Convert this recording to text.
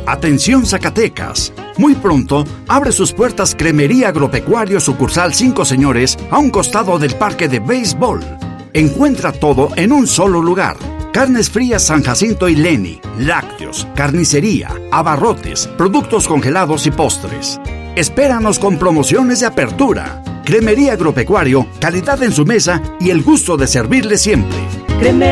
Atención Zacatecas. Muy pronto abre sus puertas Cremería Agropecuario sucursal 5 Señores a un costado del parque de béisbol. Encuentra todo en un solo lugar. Carnes frías San Jacinto y Leni, lácteos, carnicería, abarrotes, productos congelados y postres. Espéranos con promociones de apertura. Cremería Agropecuario, calidad en su mesa y el gusto de servirle siempre.